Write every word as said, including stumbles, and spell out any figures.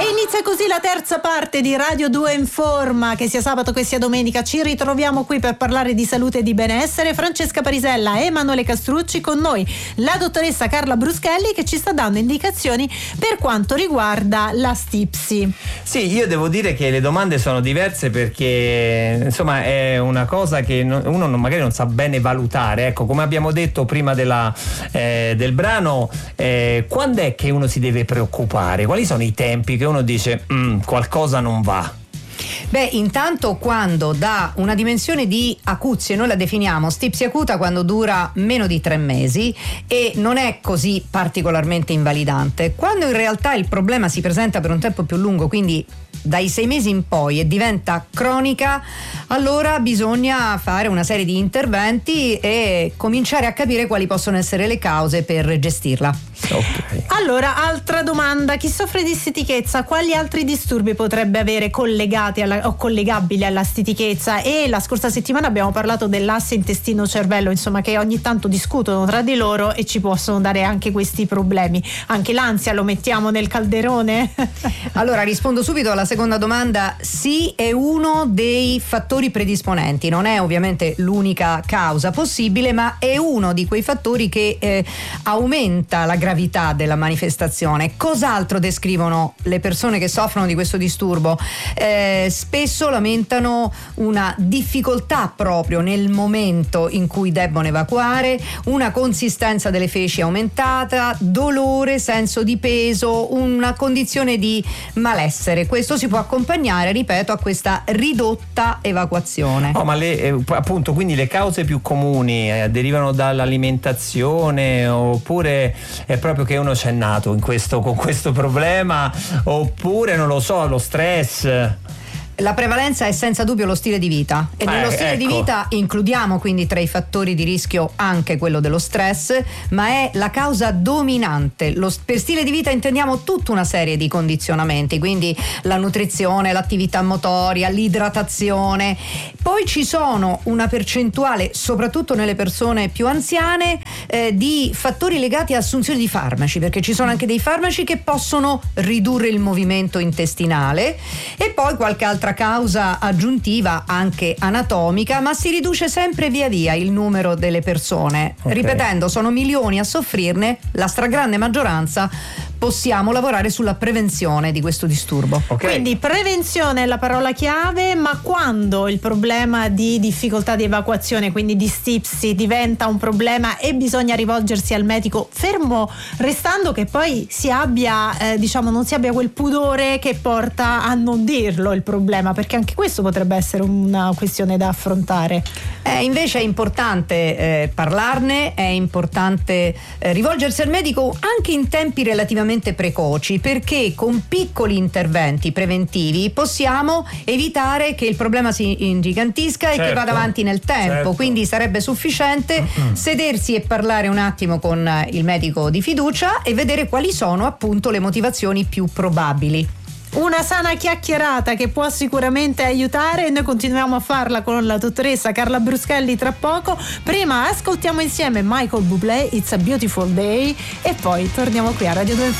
inizia così la terza parte di Radio due Informa, che sia sabato che sia domenica ci ritroviamo qui per parlare di salute e di benessere. Francesca Parisella e Emanuele Castrucci, con noi la dottoressa Carla Bruschelli che ci sta dando indicazioni per quanto riguarda la stipsi. Sì, io devo dire che le domande sono diverse perché insomma è una cosa che uno magari non sa bene valutare. Ecco, come abbiamo detto prima della, eh, del brano, eh, quando è che uno si deve preoccupare? Quali sono i tempi che uno dice mm, qualcosa non va? Beh, intanto quando da una dimensione di acuzie, noi la definiamo stipsi acuta quando dura meno di tre mesi e non è così particolarmente invalidante. Quando in realtà il problema si presenta per un tempo più lungo, quindi dai sei mesi in poi, e diventa cronica, allora bisogna fare una serie di interventi e cominciare a capire quali possono essere le cause per gestirla. Okay. Allora, altra domanda: chi soffre di stitichezza quali altri disturbi potrebbe avere collegati alla, o collegabili alla stitichezza? E la scorsa settimana abbiamo parlato dell'asse intestino-cervello, insomma, che ogni tanto discutono tra di loro e ci possono dare anche questi problemi. Anche l'ansia lo mettiamo nel calderone? Allora, rispondo subito alla seconda domanda. Sì, è uno dei fattori predisponenti, non è ovviamente l'unica causa possibile, ma è uno di quei fattori che eh, aumenta la gravità della manifestazione. Cos'altro descrivono le persone che soffrono di questo disturbo? Eh, spesso lamentano una difficoltà proprio nel momento in cui debbono evacuare, una consistenza delle feci aumentata, dolore, senso di peso, una condizione di malessere. Questo si può accompagnare, ripeto, a questa ridotta evacuazione. Oh, ma le, eh, appunto, quindi le cause più comuni eh, derivano dall'alimentazione, oppure è proprio che uno c'è nato in questo, con questo problema, oppure non lo so, lo stress? La prevalenza è senza dubbio lo stile di vita e nello eh, stile ecco. di vita includiamo quindi tra i fattori di rischio anche quello dello stress, ma è la causa dominante. Lo, per stile di vita intendiamo tutta una serie di condizionamenti, quindi la nutrizione, l'attività motoria, l'idratazione. Poi ci sono una percentuale, soprattutto nelle persone più anziane, eh, di fattori legati a assunzioni di farmaci, perché ci sono anche dei farmaci che possono ridurre il movimento intestinale, e poi qualche altra causa aggiuntiva anche anatomica, ma si riduce sempre via via il numero delle persone. Okay. Ripetendo, sono milioni a soffrirne, la stragrande maggioranza possiamo lavorare sulla prevenzione di questo disturbo. Okay. Quindi prevenzione è la parola chiave, ma quando il problema di difficoltà di evacuazione, quindi di stipsi, diventa un problema e bisogna rivolgersi al medico, fermo restando che poi si abbia, eh, diciamo, non si abbia quel pudore che porta a non dirlo il problema, perché anche questo potrebbe essere una questione da affrontare. Eh, invece è importante eh, parlarne, è importante eh, rivolgersi al medico anche in tempi relativamente precoci, perché con piccoli interventi preventivi possiamo evitare che il problema si ingigantisca, certo, e che vada avanti nel tempo. Certo. Quindi sarebbe sufficiente mm-hmm. sedersi e parlare un attimo con il medico di fiducia e vedere quali sono appunto le motivazioni più probabili. Una sana chiacchierata che può sicuramente aiutare, e noi continuiamo a farla con la dottoressa Carla Bruschelli tra poco. Prima ascoltiamo insieme Michael Bublé, It's a Beautiful Day, e poi torniamo qui a Radio due.